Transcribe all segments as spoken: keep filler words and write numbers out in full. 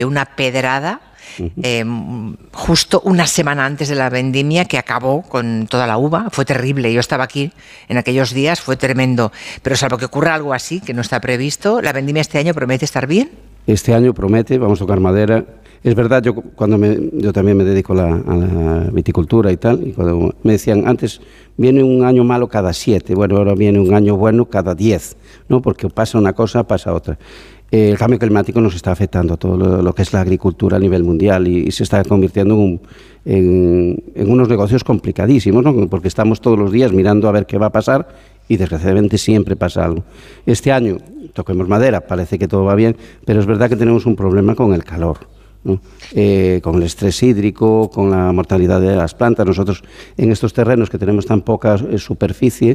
una pedrada eh, justo una semana antes de la vendimia que acabó con toda la uva. Fue terrible. Yo estaba aquí en aquellos días, fue tremendo. Pero salvo que ocurra algo así, que no está previsto, ¿la vendimia este año promete estar bien? Este año promete, vamos a tocar madera. Es verdad, yo cuando me, yo también me dedico a la, a la viticultura y tal, y cuando me decían antes, viene un año malo cada siete, bueno, ahora viene un año bueno cada diez, ¿no? Porque pasa una cosa, pasa otra. Eh, el cambio climático nos está afectando a todo lo, lo que es la agricultura a nivel mundial y, y se está convirtiendo en, un, en, en unos negocios complicadísimos, ¿no? Porque estamos todos los días mirando a ver qué va a pasar y desgraciadamente siempre pasa algo. Este año, toquemos madera, parece que todo va bien, pero es verdad que tenemos un problema con el calor, ¿no? Eh, con el estrés hídrico, con la mortalidad de las plantas. Nosotros en estos terrenos que tenemos tan poca eh, superficie,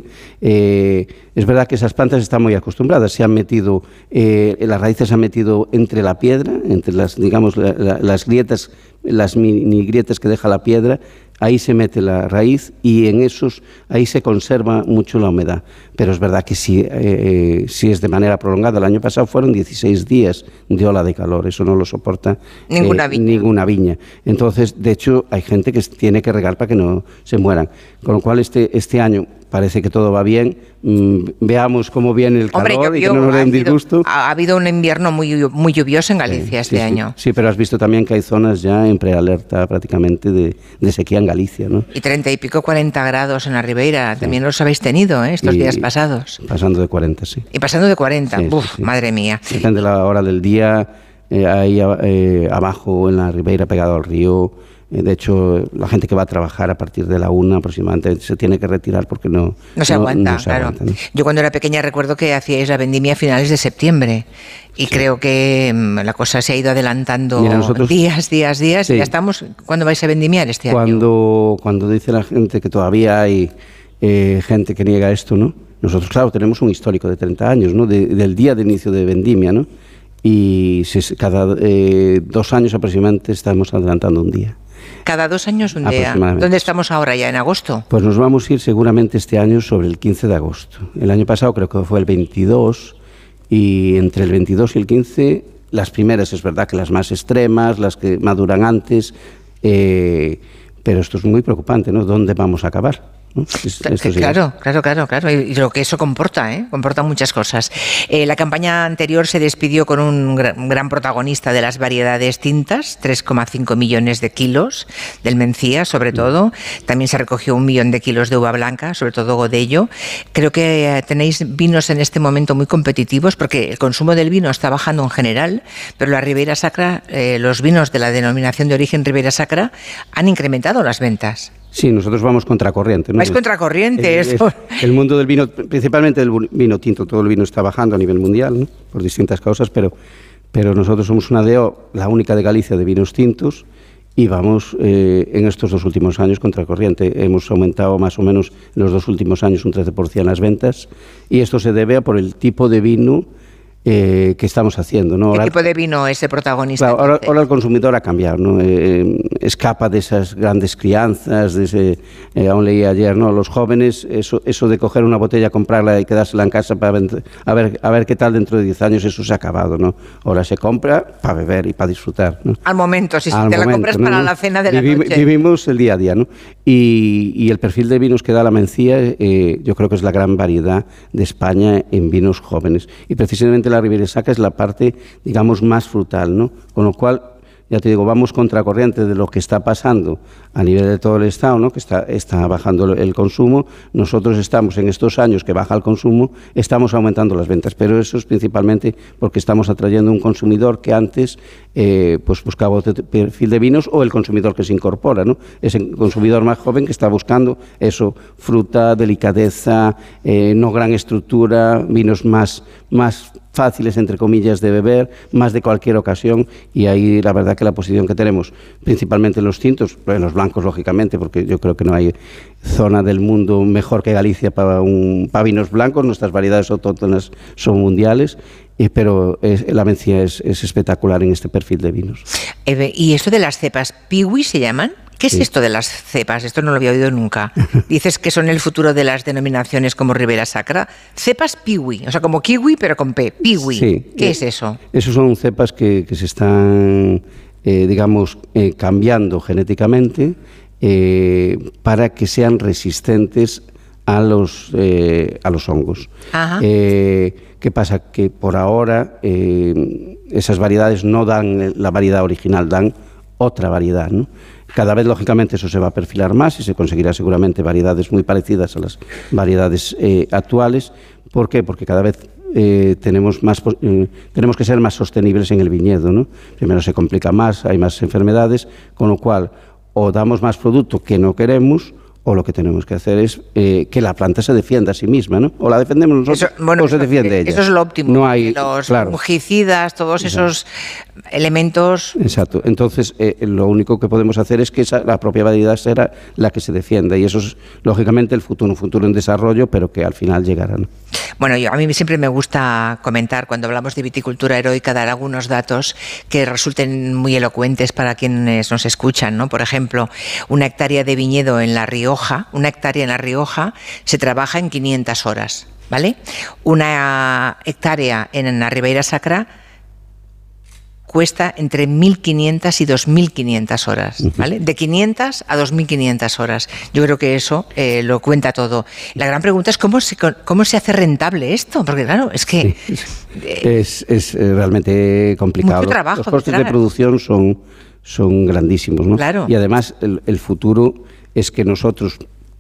eh, es verdad que esas plantas están muy acostumbradas, se han metido, eh, las raíces se han metido entre la piedra, entre las, digamos, la, la, las grietas, las mini grietas que deja la piedra. Ahí se mete la raíz y en esos, ahí se conserva mucho la humedad. Pero es verdad que si, eh, si es de manera prolongada, el año pasado fueron dieciséis días de ola de calor, eso no lo soporta ninguna, eh, viña. ninguna viña. Entonces, de hecho, hay gente que tiene que regar para que no se mueran. Con lo cual, este, este año parece que todo va bien. Mm, veamos cómo viene el calor. Hombre, llovió, y que no nos den disgusto. Ha habido un invierno muy, muy lluvioso en Galicia sí, este sí, año. Sí, sí, pero has visto también que hay zonas ya en prealerta prácticamente de, de sequía en Galicia, ¿no? Y treinta y pico, cuarenta grados en la Ribeira, sí. También los habéis tenido, ¿eh? Estos y, días pasados. Pasando de cuarenta, sí. Y pasando de cuarenta, sí, uf, sí, sí. Madre mía. Depende de la hora del día, eh, ahí eh, abajo en la Ribeira, pegado al río. De hecho, la gente que va a trabajar a partir de la una aproximadamente se tiene que retirar porque no, no se aguanta. No, no se claro. aguanta, ¿no? Yo cuando era pequeña recuerdo que hacíais la vendimia a finales de septiembre y sí. creo que um, la cosa se ha ido adelantando. Mira, nosotros, días, días, días. Sí. Ya estamos. ¿Cuándo vais a vendimiar este cuando, año? Cuando dice la gente que todavía hay eh, gente que niega esto, ¿no? Nosotros, claro, tenemos un histórico de treinta años, ¿no? De, del día de inicio de vendimia, ¿no? Y si, cada eh, dos años aproximadamente estamos adelantando un día. Cada dos años un día. ¿Dónde estamos ahora ya? ¿En agosto? Pues nos vamos a ir seguramente este año sobre el quince de agosto. El año pasado creo que fue el veintidós y entre el veintidós y el quince las primeras es verdad que las más extremas, las que maduran antes, eh, pero esto es muy preocupante, ¿no? ¿Dónde vamos a acabar? ¿No? Es, claro, claro, claro, claro, y lo que eso comporta, ¿eh? Comporta muchas cosas. Eh, la campaña anterior se despidió con un gran, gran protagonista de las variedades tintas, tres coma cinco millones de kilos del Mencía, sobre todo. También se recogió un millón de kilos de uva blanca, sobre todo Godello. Creo que tenéis vinos en este momento muy competitivos, porque el consumo del vino está bajando en general, pero la Ribera Sacra, eh, los vinos de la denominación de origen Ribera Sacra han incrementado las ventas. Sí, nosotros vamos contracorriente, ¿no? ¿Vais contracorriente? El, eso. El mundo del vino, principalmente el vino tinto, todo el vino está bajando a nivel mundial, ¿no? Por distintas causas, pero, pero nosotros somos una D O, la única de Galicia de vinos tintos, y vamos eh, en estos dos últimos años contracorriente. Hemos aumentado más o menos en los dos últimos años un trece por ciento las ventas, y esto se debe a por el tipo de vino Eh, que estamos haciendo, ¿no? ¿Qué ahora, tipo de vino es el protagonista? Claro, ahora, ahora el consumidor ha cambiado, ¿no? Eh, escapa de esas grandes crianzas, de ese, eh, aún leí ayer, ¿no? Los jóvenes, eso, eso de coger una botella, comprarla y quedársela en casa para a ver, a ver qué tal dentro de diez años, eso se ha acabado, ¿no? Ahora se compra para beber y para disfrutar, ¿no? Al momento, si Al te momento, la compras ¿no? para la cena de la Vivi, noche. Vivimos el día a día, ¿no? Y, y el perfil de vinos que da la Mencía, eh, yo creo que es la gran variedad de España en vinos jóvenes. Y precisamente la Ribera Sacra es la parte, digamos, más frutal, ¿no? Con lo cual, ya te digo, vamos contracorriente de lo que está pasando a nivel de todo el Estado, ¿no? Que está, está bajando el consumo. Nosotros estamos, en estos años que baja el consumo, estamos aumentando las ventas, pero eso es principalmente porque estamos atrayendo un consumidor que antes eh, pues buscaba otro perfil de vinos, o el consumidor que se incorpora, ¿no? Ese consumidor más joven que está buscando eso, fruta, delicadeza, eh, no gran estructura, vinos más, más fáciles, entre comillas, de beber, más de cualquier ocasión, y ahí la verdad que la posición que tenemos, principalmente en los tintos, en los blancos, lógicamente, porque yo creo que no hay zona del mundo mejor que Galicia para, un, para vinos blancos, nuestras variedades autóctonas son mundiales, eh, pero es, la Mencía es, es espectacular en este perfil de vinos. ¿Y esto de las cepas, piwi se llaman? ¿Qué es Sí. esto de las cepas? Esto no lo había oído nunca. Dices que son el futuro de las denominaciones como Ribera Sacra. Cepas piwi, o sea, como kiwi, pero con P. Piwi. Sí. ¿Qué Eh, es eso? Esos son cepas que, que se están, eh, digamos, eh, cambiando genéticamente eh, para que sean resistentes a los, eh, a los hongos. Ajá. Eh, ¿Qué pasa? Que por ahora eh, esas variedades no dan la variedad original, dan otra variedad, ¿no? Cada vez, lógicamente, eso se va a perfilar más y se conseguirá seguramente variedades muy parecidas a las variedades eh, actuales. ¿Por qué? Porque cada vez eh, tenemos, más, eh, tenemos que ser más sostenibles en el viñedo, ¿no? Primero se complica más, hay más enfermedades, con lo cual o damos más producto que no queremos, o lo que tenemos que hacer es eh, que la planta se defienda a sí misma, ¿no? O la defendemos nosotros, Eso, bueno, o se eso- defiende ella. Eso es lo óptimo. No hay, los claro. fungicidas, todos esos elementos. Exacto. Entonces, eh, lo único que podemos hacer es que esa, la propia variedad será la que se defienda, y eso es, lógicamente, el futuro, un futuro en desarrollo, pero que al final llegará, ¿no? Bueno, yo, a mí siempre me gusta comentar, cuando hablamos de viticultura heroica, dar algunos datos que resulten muy elocuentes para quienes nos escuchan, ¿no? Por ejemplo, una hectárea de viñedo en La Rioja, una hectárea en La Rioja se trabaja en quinientas horas, ¿vale? Una hectárea en la Ribera Sacra cuesta entre mil quinientas y dos mil quinientas horas, ¿vale? De quinientas a dos mil quinientas horas. Yo creo que eso eh, lo cuenta todo. La gran pregunta es cómo se, cómo se hace rentable esto, porque claro, es que... Sí, es, es eh, realmente complicado. Mucho trabajo Los costes detrás. de producción son, son grandísimos, ¿no? Claro. Y además el, el futuro es que nosotros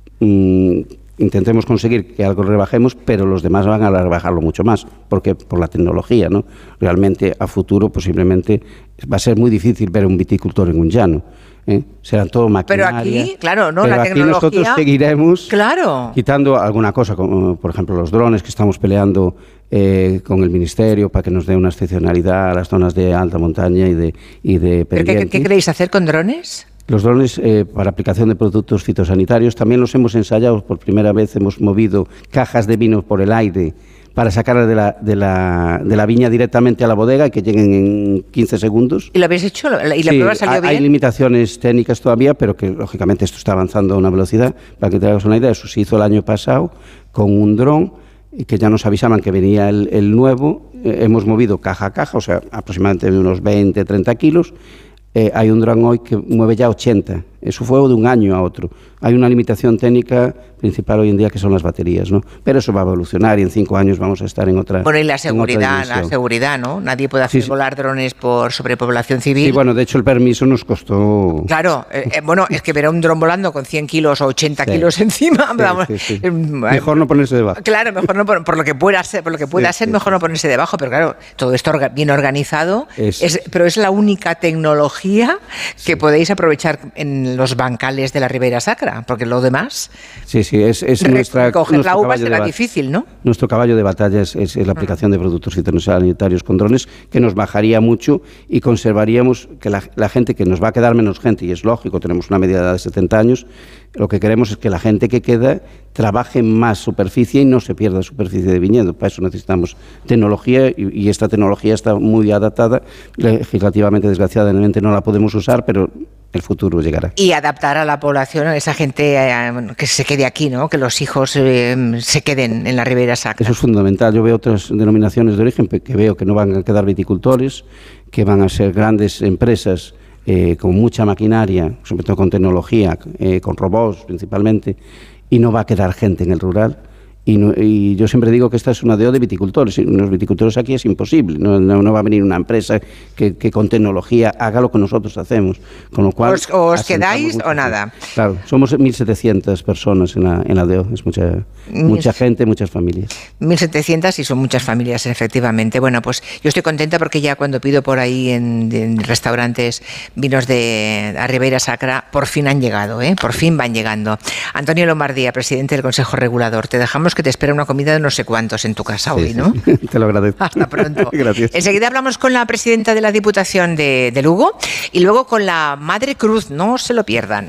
mm, intentemos conseguir que algo rebajemos, pero los demás van a rebajarlo mucho más, porque por la tecnología, ¿no? Realmente a futuro posiblemente va a ser muy difícil ver un viticultor en un llano, ¿eh? Serán todo maquinaria. Pero aquí, claro, ¿no? Pero La aquí tecnología... nosotros seguiremos Claro. quitando alguna cosa, como por ejemplo los drones, que estamos peleando eh, con el Ministerio para que nos dé una excepcionalidad a las zonas de alta montaña y de, y de ¿Pero qué, pendiente. qué queréis hacer con drones? Los drones eh, para aplicación de productos fitosanitarios también los hemos ensayado. Por primera vez hemos movido cajas de vino por el aire para sacarlas de la, de la, de la viña directamente a la bodega y que lleguen en quince segundos. ¿Y lo habéis hecho? ¿Y la Sí, prueba salió hay, bien? hay limitaciones técnicas todavía, pero que lógicamente esto está avanzando a una velocidad. Para que te hagas una idea, eso se hizo el año pasado con un dron, y que ya nos avisaban que venía el, el nuevo. Eh, hemos movido caja a caja, o sea, aproximadamente de unos veinte, treinta kilos. Eh, hay un dron hoy que mueve ya ochenta. Eso fue de un año a otro. Hay una limitación técnica principal hoy en día que son las baterías, ¿no? Pero eso va a evolucionar y en cinco años vamos a estar en otra. Bueno, y la en otra seguridad, la dimensión. seguridad, ¿no? Nadie puede hacer Sí, sí. volar drones por sobrepoblación civil. Sí, bueno, de hecho el permiso nos costó. Claro, eh, eh, bueno, es que ver a un dron volando con cien kilos o ochenta Sí. kilos encima, Sí, vamos, sí, sí. eh, Mejor no ponerse debajo. Claro, mejor no por, por lo que pueda ser, por lo que pueda Sí, ser, sí, mejor sí. no ponerse debajo, pero claro, todo esto orga- bien organizado, Es- es, pero es la única tecnología que podéis aprovechar en los bancales de la Ribera Sacra, porque lo demás, Sí, sí, es, es re- nuestra. coger la nuestro uva caballo de será bat- difícil, ¿no? Nuestro caballo de batalla es, es la aplicación de productos fitosanitarios con drones, que nos bajaría mucho y conservaríamos que la, la gente, que nos va a quedar menos gente, y es lógico, tenemos una media edad de setenta años, lo que queremos es que la gente que queda trabaje más superficie y no se pierda superficie de viñedo. Para eso necesitamos tecnología, y, y esta tecnología está muy adaptada. Legislativamente, desgraciadamente, no la podemos usar, pero el futuro llegará. Y adaptar a la población, a esa gente eh, que se quede aquí, ¿no? Que los hijos eh, se queden en la Ribera Sacra. Eso es fundamental. Yo veo otras denominaciones de origen pe- que veo que no van a quedar viticultores, que van a ser grandes empresas eh, con mucha maquinaria, sobre todo con tecnología, eh, con robots principalmente, y no va a quedar gente en el rural. Y, no- y yo siempre digo que esta es una D O de viticultores. Los viticultores aquí es imposible. No, no, no va a venir una empresa que, que con tecnología haga lo que nosotros hacemos. Con lo cual, ¿Os- o os asentamos quedáis mucho o aquí. nada? Claro, somos mil setecientas personas en la, en la D O. Es mucha, mucha gente, muchas familias. mil setecientas y son muchas familias, efectivamente. Bueno, pues yo estoy contenta porque ya cuando pido por ahí en, en restaurantes vinos de la Ribera Sacra, por fin han llegado, ¿eh? Por fin van llegando. Antonio Lombardía, presidente del Consejo Regulador, te dejamos que te espera una comida de no sé cuántos en tu casa Sí, hoy, sí. ¿no? Te lo agradezco. Hasta pronto. Gracias. Enseguida hablamos con la presidenta de la Diputación de, de Lugo y luego con la Madre Cruz. No se lo pierdan.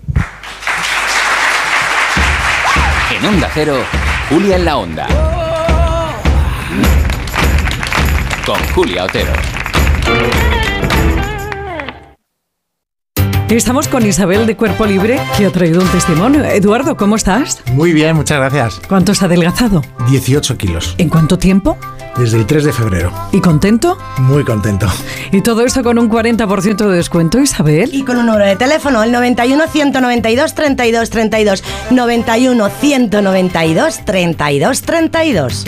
En Onda Cero, Julia en la Onda. Con Julia Otero. Estamos con Isabel de Cuerpo Libre, que ha traído un testimonio. Eduardo, ¿cómo estás? Muy bien, muchas gracias. ¿Cuánto has adelgazado? dieciocho kilos. ¿En cuánto tiempo? Desde el tres de febrero. ¿Y contento? Muy contento. Y todo esto con un cuarenta por ciento de descuento, Isabel. Y con un número de teléfono, el noventa y uno, ciento noventa y dos, treinta y dos, treinta y dos. noventa y uno, ciento noventa y dos, treinta y dos, treinta y dos.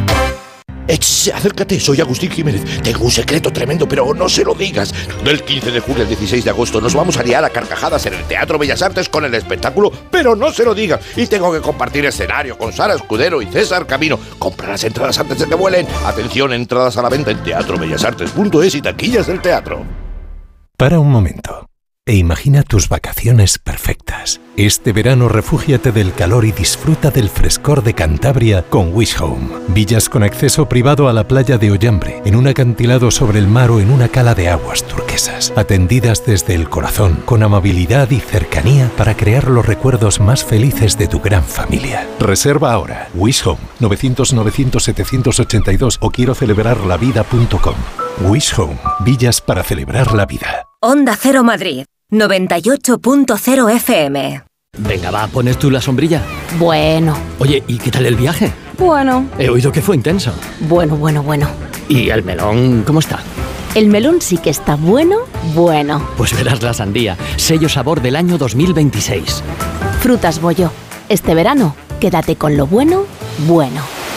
Ech, acércate, soy Agustín Jiménez. Tengo un secreto tremendo, pero no se lo digas. Del quince de julio al dieciséis de agosto nos vamos a liar a carcajadas en el Teatro Bellas Artes con el espectáculo, pero no se lo digas. Y tengo que compartir escenario con Sara Escudero y César Camino. Compra las entradas antes de que vuelen. Atención, entradas a la venta en teatro bellas artes punto es y taquillas del teatro. Para un momento e imagina tus vacaciones perfectas. Este verano refúgiate del calor y disfruta del frescor de Cantabria con Wish Home. Villas con acceso privado a la playa de Ollambre, en un acantilado sobre el mar o en una cala de aguas turquesas. Atendidas desde el corazón, con amabilidad y cercanía para crear los recuerdos más felices de tu gran familia. Reserva ahora. Wish Home, novecientos, novecientos, setecientos ochenta y dos o quiero celebrar la vida punto com. Wish Home, villas para celebrar la vida. Onda Cero Madrid, noventa y ocho punto cero F M. Venga, va, ¿pones tú la sombrilla? Bueno. Oye, ¿y qué tal el viaje? Bueno. He oído que fue intenso. Bueno, bueno, bueno. ¿Y el melón cómo está? El melón sí que está bueno, bueno. Pues verás la sandía, sello sabor del año dos mil veintiséis. Frutas Bollo. Este verano, quédate con lo bueno, bueno.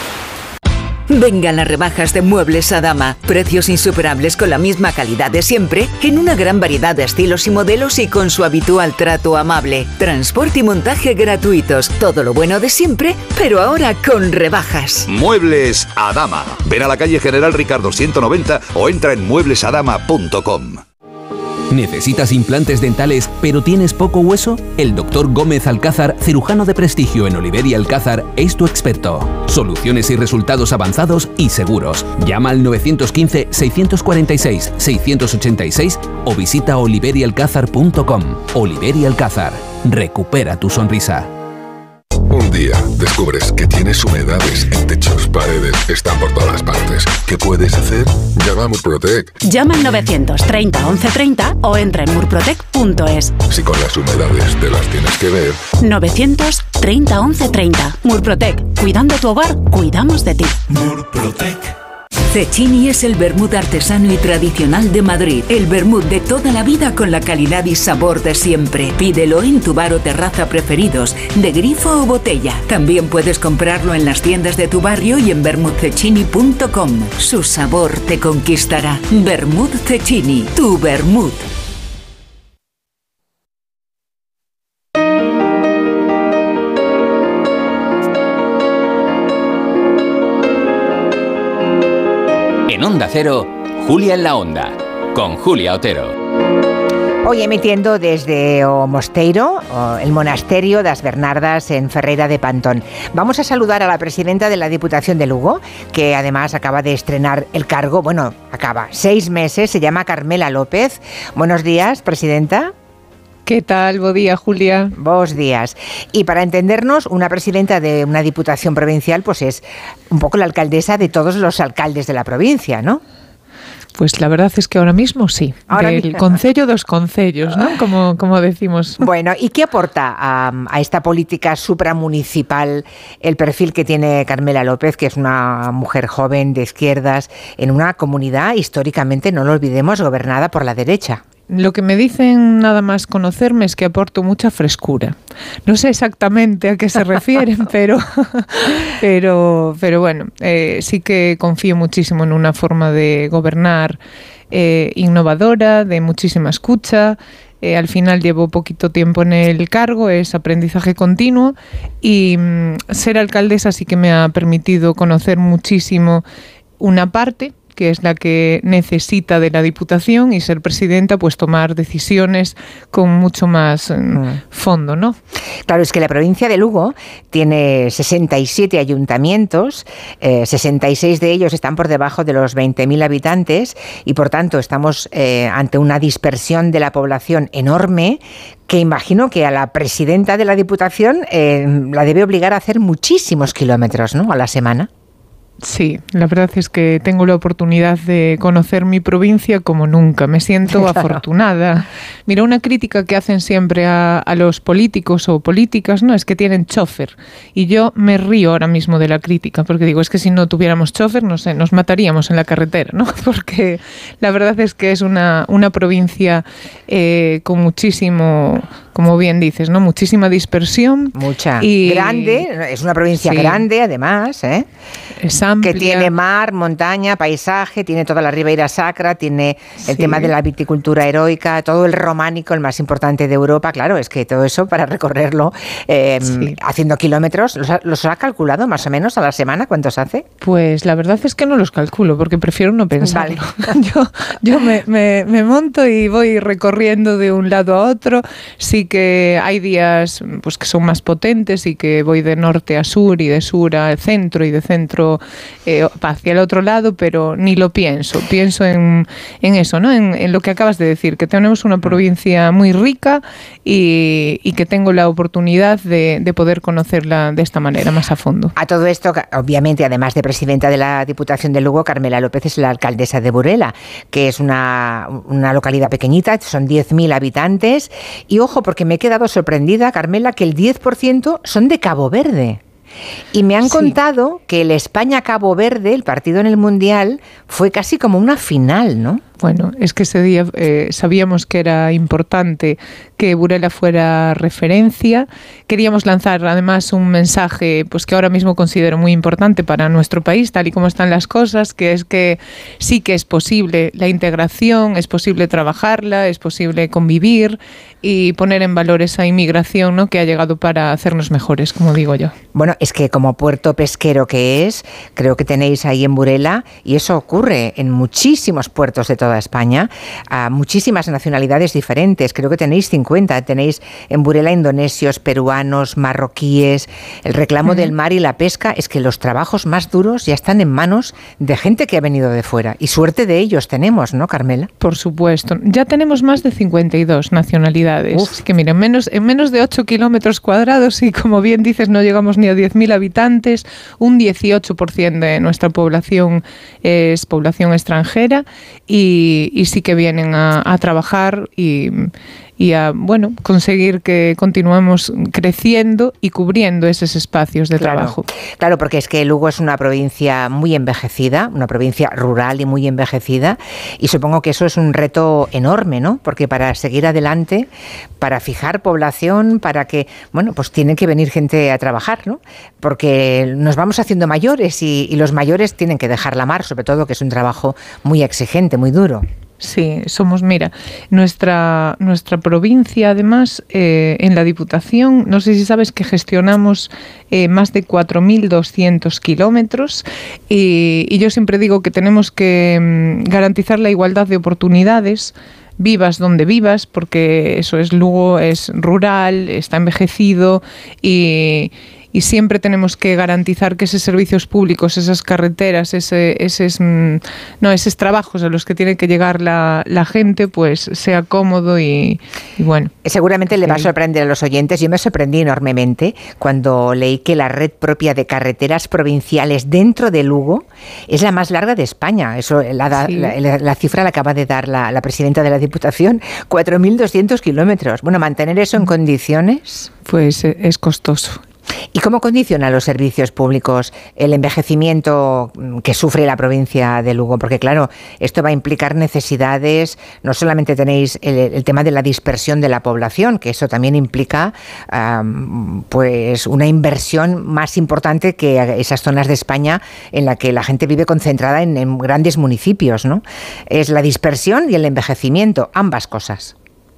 Vengan las rebajas de Muebles Adama. Precios insuperables con la misma calidad de siempre, en una gran variedad de estilos y modelos y con su habitual trato amable. Transporte y montaje gratuitos. Todo lo bueno de siempre, pero ahora con rebajas. Muebles Adama. Ven a la calle General Ricardo ciento noventa o entra en muebles adama punto com. ¿Necesitas implantes dentales pero tienes poco hueso? El doctor Gómez Alcázar, cirujano de prestigio en Oliver y Alcázar, es tu experto. Soluciones y resultados avanzados y seguros. Llama al nueve uno cinco, seis cuatro seis, seis ocho seis o visita oliver y alcázar punto com. Oliver y Alcázar. Recupera tu sonrisa. Un día descubres que tienes humedades en techos, paredes, están por todas partes. ¿Qué puedes hacer? Llama a Murprotec. Llama al novecientos treinta, once treinta o entra en murprotec punto es. Si con las humedades te las tienes que ver. novecientos treinta, once treinta. Murprotec. Cuidando tu hogar, cuidamos de ti. Murprotec. Cecchini es el vermut artesano y tradicional de Madrid. El vermut de toda la vida con la calidad y sabor de siempre. Pídelo en tu bar o terraza preferidos, de grifo o botella. También puedes comprarlo en las tiendas de tu barrio y en vermut cecchini punto com. Su sabor te conquistará. Vermut Cecchini, tu vermut. En Onda Cero, Julia en la Onda, con Julia Otero. Hoy emitiendo desde o Mosteiro, o el monasterio das Bernardas en Ferreira de Pantón. Vamos a saludar a la presidenta de la Diputación de Lugo, que además acaba de estrenar el cargo, bueno, acaba, seis meses, se llama Carmela López. Buenos días, presidenta. ¿Qué tal? Buen día, Julia. Buenos días. Y para entendernos, una presidenta de una diputación provincial, pues es un poco la alcaldesa de todos los alcaldes de la provincia, ¿no? Pues la verdad es que ahora mismo sí. Ahora del mismo. concello dos concellos, ¿no? Como, como decimos. Bueno, ¿y qué aporta a, a esta política supramunicipal el perfil que tiene Carmela López, que es una mujer joven de izquierdas, en una comunidad históricamente, no lo olvidemos, gobernada por la derecha? Lo que me dicen nada más conocerme es que aporto mucha frescura. No sé exactamente a qué se refieren, pero, pero, pero bueno, eh, sí que confío muchísimo en una forma de gobernar eh, innovadora, de muchísima escucha. Eh, al final llevo poquito tiempo en el cargo, es aprendizaje continuo y mm, ser alcaldesa sí que me ha permitido conocer muchísimo una parte que es la que necesita de la Diputación, y ser presidenta, pues tomar decisiones con mucho más mm. fondo, ¿no? Claro, es que la provincia de Lugo tiene sesenta y siete ayuntamientos, eh, sesenta y seis de ellos están por debajo de los veinte mil habitantes y por tanto estamos eh, ante una dispersión de la población enorme que imagino que a la presidenta de la Diputación eh, la debe obligar a hacer muchísimos kilómetros, ¿no?, a la semana. Sí, la verdad es que tengo la oportunidad de conocer mi provincia como nunca. Me siento claro. afortunada. Mira, una crítica que hacen siempre a, a los políticos o políticas, ¿no? Es que tienen chofer. Y yo me río ahora mismo de la crítica, porque digo, es que si no tuviéramos chofer, no sé, nos mataríamos en la carretera, ¿no? Porque la verdad es que es una, una provincia eh, con muchísimo, como bien dices, ¿no? Muchísima dispersión. Mucha. Y grande, es una provincia sí. grande además, ¿eh? Es amplia. Que tiene mar, montaña, paisaje, tiene toda la Ribeira Sacra, tiene el sí. tema de la viticultura heroica, todo el románico, el más importante de Europa. Claro, es que todo eso para recorrerlo eh, sí. haciendo kilómetros, ¿los ha, ¿los ha calculado más o menos a la semana? ¿Cuántos hace? Pues la verdad es que no los calculo, porque prefiero no pensarlo. Vale. yo yo me, me, me monto y voy recorriendo de un lado a otro. Sí que hay días pues que son más potentes y que voy de norte a sur y de sur al centro y de centro eh, hacia el otro lado, pero ni lo pienso. Pienso en, en eso, ¿no? En, en lo que acabas de decir, que tenemos una provincia muy rica y, y que tengo la oportunidad de, de poder conocerla de esta manera, más a fondo. A todo esto, obviamente, además de presidenta de la Diputación de Lugo, Carmela López es la alcaldesa de Burela, que es una, una localidad pequeñita, son diez mil habitantes. Y ojo, porque me he quedado sorprendida, Carmela, que el diez por ciento son de Cabo Verde. Y me han sí. contado que el España-Cabo Verde, el partido en el Mundial, fue casi como una final, ¿no? Bueno, es que ese día eh, sabíamos que era importante que Burela fuera referencia. Queríamos lanzar además un mensaje pues que ahora mismo considero muy importante para nuestro país, tal y como están las cosas, que es que sí que es posible la integración, es posible trabajarla, es posible convivir y poner en valor esa inmigración, ¿no? que ha llegado para hacernos mejores, como digo yo. Bueno, es que como puerto pesquero que es, creo que tenéis ahí en Burela, y eso ocurre en muchísimos puertos de toda España, a muchísimas nacionalidades diferentes. Creo que tenéis cincuenta. Tenéis en Burela indonesios, peruanos, marroquíes. El reclamo uh-huh. del mar y la pesca es que los trabajos más duros ya están en manos de gente que ha venido de fuera. Y suerte de ellos tenemos, ¿no, Carmela? Por supuesto. Ya tenemos más de cincuenta y dos nacionalidades. Uf. Así que miren, menos, en menos de ocho kilómetros cuadrados y como bien dices no llegamos ni a diez mil habitantes, un dieciocho por ciento de nuestra población es población extranjera y, y sí que vienen a, a trabajar y, y a bueno conseguir que continuemos creciendo y cubriendo esos espacios de claro, trabajo. Claro, porque es que Lugo es una provincia muy envejecida, una provincia rural y muy envejecida, y supongo que eso es un reto enorme, ¿no? Porque para seguir adelante, para fijar población, para que, bueno, pues tiene que venir gente a trabajar, ¿no? Porque nos vamos haciendo mayores y, y los mayores tienen que dejar la mar, sobre todo, que es un trabajo muy exigente, muy duro. Sí, somos, mira, nuestra nuestra provincia, además, eh, en la Diputación, no sé si sabes que gestionamos eh, más de cuatro mil doscientos kilómetros y, y yo siempre digo que tenemos que mm, garantizar la igualdad de oportunidades, vivas donde vivas, porque eso es Lugo, es rural, está envejecido y... Y siempre tenemos que garantizar que esos servicios públicos, esas carreteras, ese, esos, no, esos trabajos a los que tiene que llegar la, la gente, pues sea cómodo y, y bueno. Seguramente le va a sorprender a los oyentes. Yo me sorprendí enormemente cuando leí que la red propia de carreteras provinciales dentro de Lugo es la más larga de España. Eso la, sí. la, la, la cifra la acaba de dar la, la presidenta de la Diputación, cuatro mil doscientos kilómetros. Bueno, mantener eso en condiciones... Pues es costoso. ¿Y cómo condiciona los servicios públicos el envejecimiento que sufre la provincia de Lugo? Porque claro, esto va a implicar necesidades, no solamente tenéis el, el tema de la dispersión de la población, que eso también implica um, pues una inversión más importante que esas zonas de España en la que la gente vive concentrada en, en grandes municipios, ¿no? Es la dispersión y el envejecimiento, ambas cosas.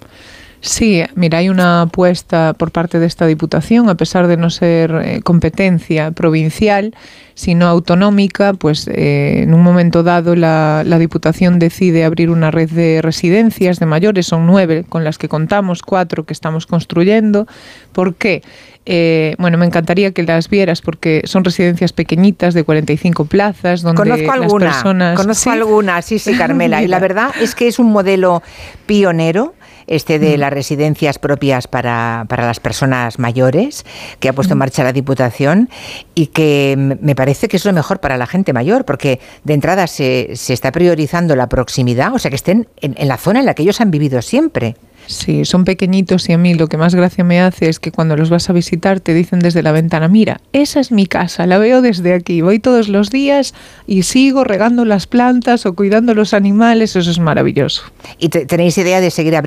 Sí, mira, hay una apuesta por parte de esta Diputación, a pesar de no ser eh, competencia provincial, sino autonómica, pues eh, en un momento dado la, la Diputación decide abrir una red de residencias de mayores, son nueve con las que contamos, cuatro que estamos construyendo. ¿Por qué? Eh, bueno, me encantaría que las vieras porque son residencias pequeñitas de cuarenta y cinco plazas donde conozco alguna, las personas... Conozco ¿sí? alguna, sí, sí, Carmela. Y la verdad es que es un modelo pionero este de las residencias propias para, para las personas mayores, que ha puesto en marcha la Diputación, y que me parece que es lo mejor para la gente mayor, porque de entrada se, se está priorizando la proximidad, o sea, que estén en, en la zona en la que ellos han vivido siempre. Sí, son pequeñitos y a mí lo que más gracia me hace es que cuando los vas a visitar te dicen desde la ventana, mira, esa es mi casa, la veo desde aquí, voy todos los días y sigo regando las plantas o cuidando los animales, eso es maravilloso. ¿Y te, tenéis idea de seguir abriendo